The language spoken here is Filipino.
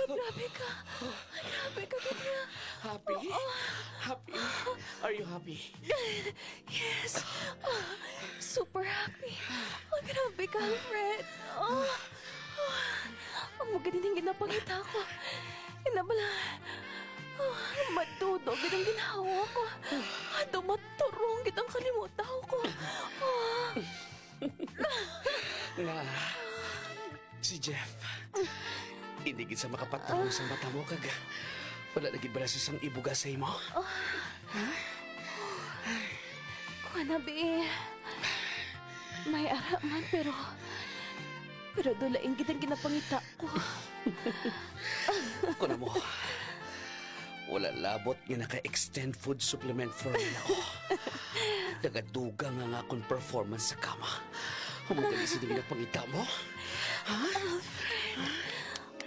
Grabe ka. Grabe ka, Kanya. Happy? Happy? Are you happy? Yes. Super happy. Grabe ka, Alfred. Ang magaling ginapangita ko. Inabala. Matudo, gitang ginawa ko. Ato maturong gitang kalimutan ko. Nga, si Jeff. Hindi gid sa makapatarong sa mata mo kag wala na gid ba sa isang ibuga sa imo? Kuanabi, may ara man pero dulaing gitang ginapangita ko. Kuna mo, wala labot nga naka-extend food supplement for me ako. Nagaduga nga akong performance sa kama. Humagali sa naging pangita mo? Alfred,